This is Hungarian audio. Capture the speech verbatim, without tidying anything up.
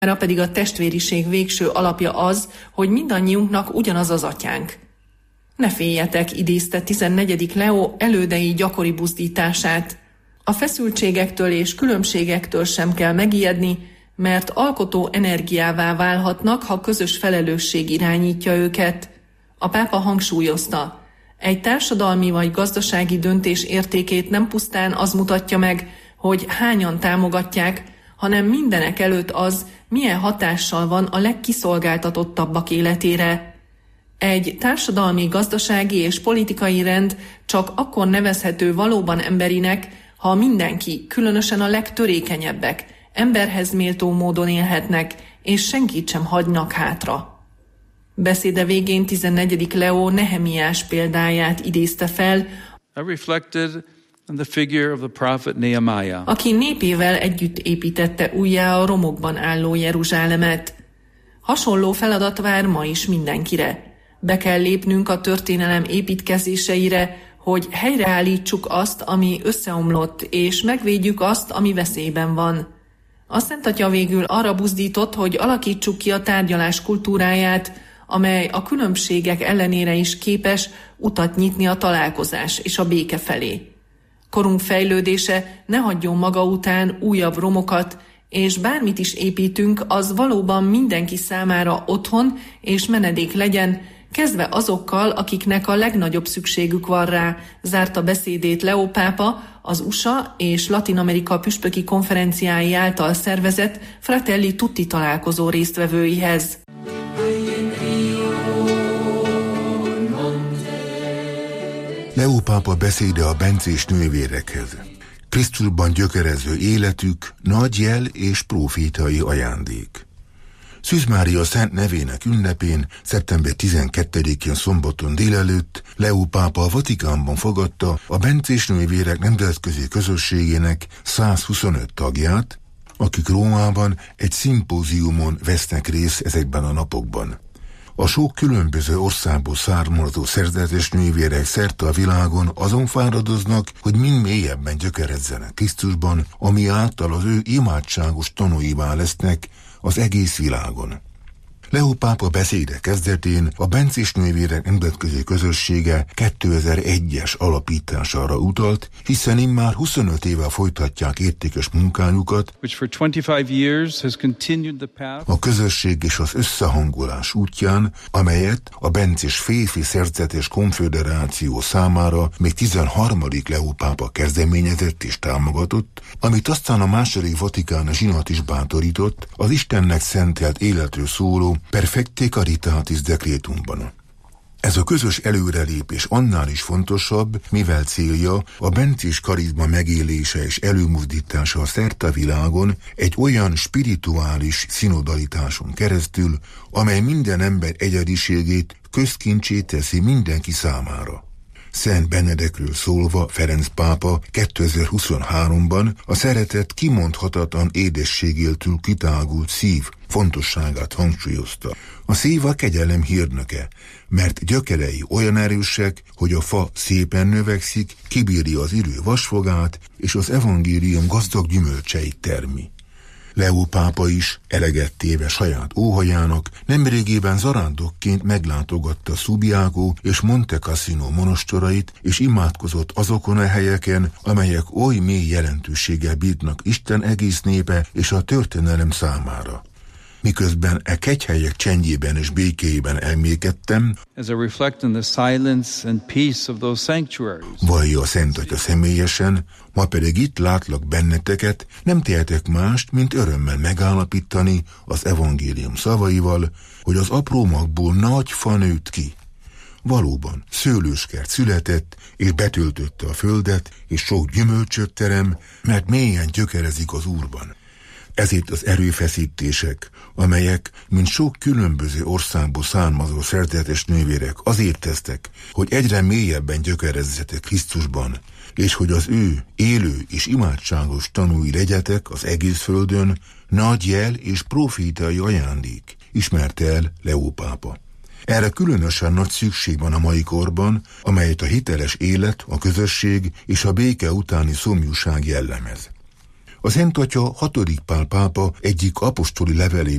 pedig a testvériség végső alapja az, hogy mindannyiunknak ugyanaz az atyánk. Ne féljetek, idézte tizennegyedik Leó elődei gyakori buzdítását. A feszültségektől és különbségektől sem kell megijedni, mert alkotó energiává válhatnak, ha közös felelősség irányítja őket. A pápa hangsúlyozta, egy társadalmi vagy gazdasági döntés értékét nem pusztán az mutatja meg, hogy hányan támogatják, hanem mindenek előtt az, milyen hatással van a legkiszolgáltatottabbak életére. Egy társadalmi, gazdasági és politikai rend csak akkor nevezhető valóban emberinek, ha mindenki, különösen a legtörékenyebbek, emberhez méltó módon élhetnek, és senkit sem hagynak hátra. Beszéde végén tizennegyedik Leó Nehemiás példáját idézte fel, I reflected on the figure of the prophet Nehemiah. Aki népével együtt építette újjá a romokban álló Jeruzsálemet. Hasonló feladat vár ma is mindenkire. Be kell lépnünk a történelem építkezéseire, hogy helyreállítsuk azt, ami összeomlott, és megvédjük azt, ami veszélyben van. A Szent Atya végül arra buzdított, hogy alakítsuk ki a tárgyalás kultúráját, amely a különbségek ellenére is képes utat nyitni a találkozás és a béke felé. Korunk fejlődése ne hagyjon maga után újabb romokat, és bármit is építünk, az valóban mindenki számára otthon és menedék legyen, kezdve azokkal, akiknek a legnagyobb szükségük van rá, zárta beszédét Leó pápa az u es á és Latin-Amerika püspöki konferenciái által szervezett Fratelli Tutti találkozó résztvevőihez. Leó pápa beszéde a bencés nővérekhez. Krisztusban gyökerező életük nagy jel és prófétai ajándék. Szűz Mária Szent nevének ünnepén, szeptember tizenkettedikén szombaton délelőtt Leó pápa a Vatikánban fogadta a bencés nővérek nemzetközi közösségének százhuszonöt tagját, akik Rómában egy szimpóziumon vesznek részt ezekben a napokban. A sok különböző országból származó szerzetes nővérek szerte a világon azon fáradoznak, hogy mind mélyebben gyökerezzenek Krisztusban, ami által az ő imádságos tanúivá lesznek az egész világon. Leó pápa beszéde kezdetén a bencés nővérek nemzetközi közössége kétezer-egyes alapítására utalt, hiszen immár huszonöt éve folytatják értékes munkájukat, a közösség és az összehangolás útján, amelyet a bencés férfi szerzetes konföderáció számára még tizenharmadik Leó pápa kezdeményezett és támogatott, amit aztán a második Vatikáni zsinat is bátorított, az Istennek szentelt életről szóló Perfecte Caritatis dekrétumban. Ez a közös előrelépés annál is fontosabb, mivel célja a bencés karizma megélése és előmozdítása szerte a világon egy olyan spirituális szinodalitáson keresztül, amely minden ember egyediségét közkincsé teszi mindenki számára. Szent Benedekről szólva Ferenc pápa kétezer-huszonháromban a szeretet kimondhatatlan édességéltől kitágult szív fontosságát hangsúlyozta. A szív a kegyelem hírnöke, mert gyökerei olyan erősek, hogy a fa szépen növekszik, kibírja az idő vasfogát, és az evangélium gazdag gyümölcseit termi. Leó pápa is, eleget téve saját óhajának, nemrégében zarándokként meglátogatta Subiaco és Monte Cassino monostorait, és imádkozott azokon a helyeken, amelyek oly mély jelentőséggel bírnak Isten egész népe és a történelem számára. Miközben e kegyhelyek csendjében és békéjében elmékedtem, vallja a Szent Atya személyesen, ma pedig itt látlak benneteket, nem tehetek mást, mint örömmel megállapítani az evangélium szavaival, hogy az apró magból nagy fa nőtt ki. Valóban szőlőskert született, és betöltötte a földet, és sok gyümölcsöt terem, mert mélyen gyökerezik az Úrban. Ezért az erőfeszítések, amelyek, mint sok különböző országból származó szerzetes nővérek azért tesztek, hogy egyre mélyebben gyökerezzetek Krisztusban, és hogy az ő élő és imádságos tanúi legyetek az egész földön, nagy jel és profétai ajándék, ismerte el Leó pápa. Erre különösen nagy szükség van a mai korban, amelyet a hiteles élet, a közösség és a béke utáni szomjúság jellemez. A Szent Atya hatodik Pál pápa egyik apostoli levelében